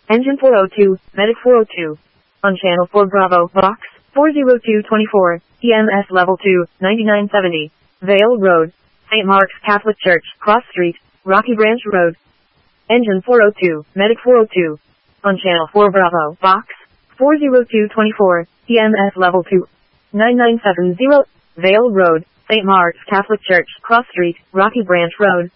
Engine 402, Medic 402. On Channel 4 Bravo, Box 40224, EMS Level 2, 9970. Vale Road, St. Mark's Catholic Church, Cross Street, Rocky Branch Road. Engine 402, Medic 402. On Channel 4 Bravo, Box 40224, EMS Level 2, 9970. Vale Road, St. Mark's Catholic Church, Cross Street, Rocky Branch Road.